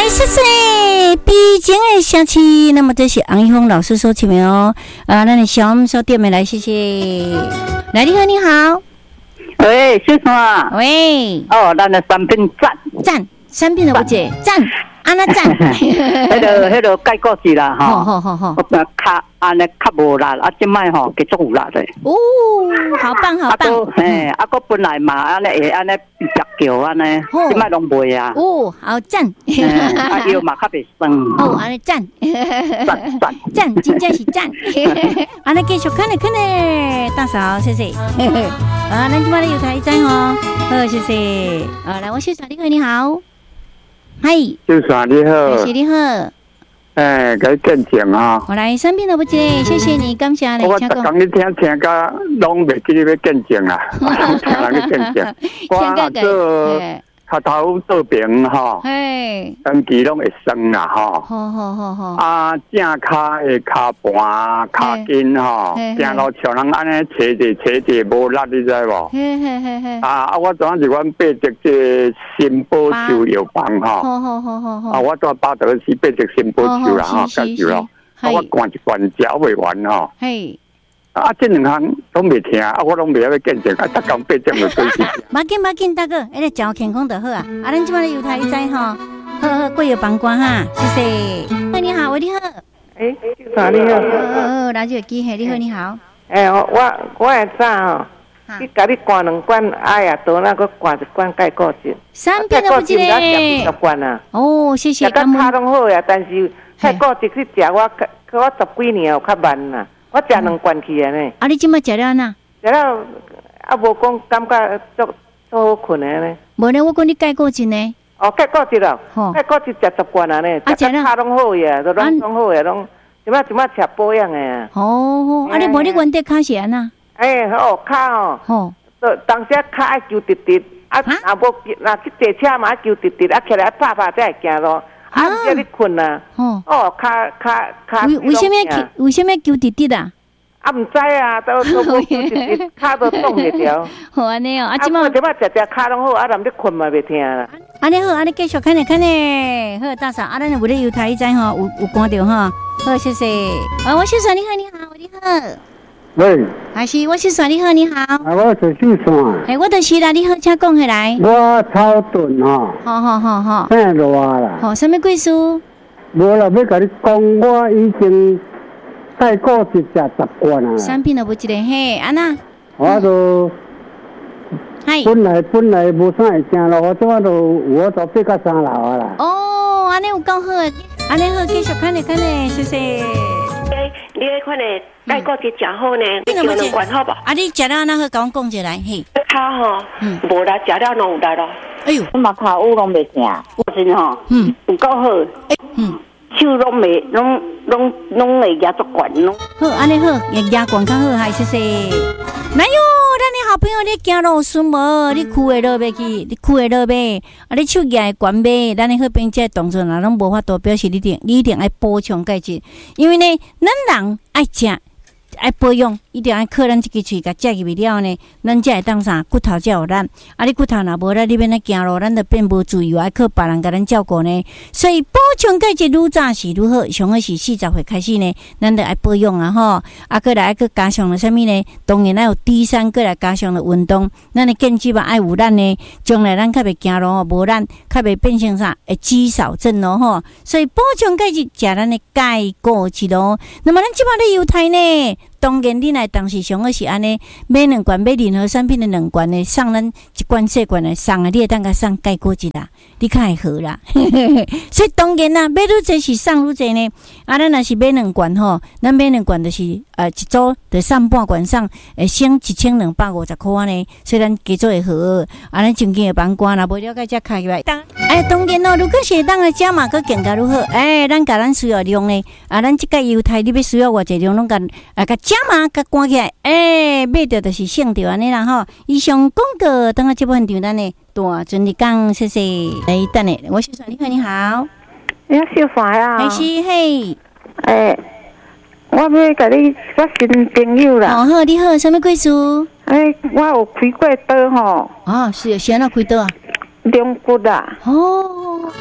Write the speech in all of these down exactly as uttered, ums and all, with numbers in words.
谢谢毕竟的香气，那么这是洪一峰老师说起名哦。啊，那你小我们说店没来，谢谢。来，你好，你好。 喂，先生啊。 喂。 哦，咱的产品赞赞，产品都不接赞。安那赞， 迄个迄个改过去啦，吼， 好好好好， 我较安尼较无力，啊，即摆吼继续有力的。 哦，好棒好棒， 嘿，啊，个本来嘛安尼会安尼食叫安尼，即摆拢袂啊。 哦，好赞， 啊，药嘛较袂酸。 哦，安尼赞， 赞赞赞，真正是赞。安尼继续看咧看咧，大嫂谢谢。啊，咱即摆咧有台仔吼，好谢谢。啊，来，我先生你好，你好。嗨， 先生你好， 谢谢你好。 哎，该见证啊！ 我来三遍都不接，谢谢你，感谢你。 我刚你听听个，拢袂记得要见证啊，听人去见证。我做头头做平吼， 哎， 长期拢会酸啦吼。 好好好好。 啊，正骹的骹盘、骹筋吼，行路像人安尼斜地斜地无力，你知无？ 嘿嘿嘿嘿。 啊啊！我昨仔是阮八只这新宝寿药房吼。 好好好好好。 啊，我做八德是八只新宝寿啦吼，介绍咯。啊，我灌一灌食未完吼。嘿。啊，这两项都未听，啊，我拢未晓要见证，啊，逐工八只就对起。 马紧马紧，大哥，迄个照健康就好啊。啊，咱即摆咧犹太仔吼，好好过药房关哈，谢谢。喂，你好，喂，你好。 诶，先生你好。 哦哦，拿这个机会，你好，你好。 诶，我我会早吼，去甲你灌两罐，哎呀，多那个灌一罐钙固醇。 三片都不记得。 十罐啊。 哦，谢谢。 感恩。拢好呀，但是钙固醇去食，我我十几年有较慢啦。我食两罐去啊呢。 啊，你即摆食了哪？ 食了啊，无讲感觉足足好困的呢。 无呢，我讲你钙固醇呢。 哦，钙固醇咯，钙固醇食十罐啊呢，食到骹拢好呀，都拢拢好呀，拢即摆即摆吃保养的啊。 哦，啊，你无你原地骹是安那？ 哎，哦，骹哦，吼，当时骹爱揪直直，啊，若无若去坐车嘛揪直直，啊，起来拍拍才会行咯。啊，叫你困啊！哦，哦，骹骹骹。 为为什么为什么揪直直啊？ 啊，唔知啊，都都无揪直直，骹都冻一条。 好安尼哦， 啊，即摆即摆食食骹拢好，啊，人咧困嘛袂听啦。 安尼好，安尼继续看咧看咧，好大嫂，啊，咱为了犹太仔吼，有有看到哈，好谢谢。啊，我先生你好，你好，你好。 喂， 还是我先生你好，你好。 啊，我是先生。 哎，我就是啦，你好，请讲起来。 我超顿吼。 好好好好。 变热啦。 好，什么贵书？ 无啦，要甲你讲，我已经钙固醇食十罐啊。 产品都不记得嘿，安那。 我都。 嗨。 本来本来无啥会惊咯，我即摆都我都爬到三楼啊啦。 哦，安尼有够好，安尼好，继续看咧看咧，谢谢。 你迄款的钙固醇真好呢，你叫两罐好不？ 啊，你食了那好，甲我讲一来，嘿。 骹吼，无啦，食了拢有力咯。 哎呦， 我嘛骹有拢袂疼，我真吼，嗯，有够好，嗯，手拢袂，拢拢拢会压足管拢。 好，安尼好，压压管较好，还谢谢。哪有？咱你好朋友，你行路顺无？你裤会落袂去？你裤会落袂？啊，你手举会悬袂？咱你好朋友这动作若拢无法度，表示你一定你一定爱补充钙质，因为呢，咱人爱食。爱保养，一定爱靠咱这个喙甲食入去了呢，咱才会当啥骨头才有力。啊，你骨头若无力，你变咧行路，咱就变无自由，爱靠别人甲咱照顾呢。所以补充钙质愈早是愈好，上好是四十岁开始呢，咱就爱保养啊吼。啊，过来爱去加上了啥物呢？当然爱有低三，过来加上了运动，咱的健肌嘛爱有力呢。将来咱较袂行路吼，无力，较袂变成啥会肌少症咯吼。所以补充钙质，食咱的钙固质咯。那么咱即摆咧犹太呢？当然，你来当时上好是安尼，买两罐买任何产品的两罐的，送咱一罐细罐的送啊，你会当甲送钙固质啦，你较会好啦。所以当然啦，买愈济是送愈济呢。啊，咱若是买两罐吼，咱买两罐就是呃一组就送半罐送，会省一千两百五十块安尼，所以咱加做会好。啊，咱前期的房关啦，无了解才开起来。当哎，当然咯，如果是当个加码个更加愈好。哎，咱甲咱需要量呢，啊，咱即个犹太你要需要偌济量，拢甲啊甲。加码甲关起来，诶、欸，买着就是省着安尼啦吼。以上广告，等下这部分场咱呢，大尊你讲，谢谢。来，等下，我小fran你好，你好。 你好，小fran啊。 还是嘿。 诶、欸，我要甲你我新朋友啦。 哦好，你好，什么贵事？ 诶、欸，我有开过刀吼。 哦，是，是安怎开刀啊？ 龙骨啊。 哦，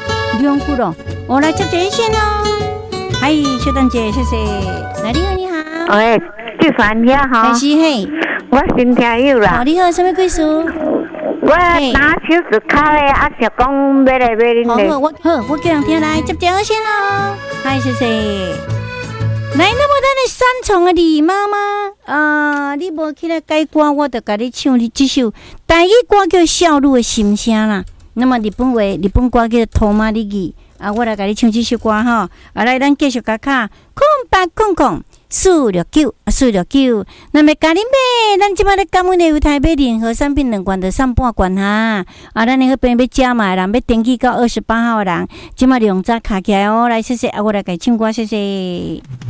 用户咯。我来接这线哦。嗨，小丹姐，谢谢。来，你好，你好。 喂，第三天哈。 是嘿。 我新听友啦。 哦，你好，什么故事？ 我拿手是卡的，啊，是讲买来买恁的。 好，我好，我叫人听来接这线哦。嗨，谢谢。来，那么咱的三重的李妈妈啊，你无起来改歌，我就甲你唱你这首台语歌叫《少女的心声》啦。那么日本话、日本歌叫《托马里语》啊，我来甲你唱这首歌哈。啊，来，咱继续甲卡空八空空四六九啊，四六九。那么咖喱妹，咱即摆咧感恩的有台北联合产品两罐的上半罐哈。啊，咱那个边要加嘛人要登记到二十八号人，即摆量早卡起来哦。来，谢谢啊，我来甲唱歌，谢谢。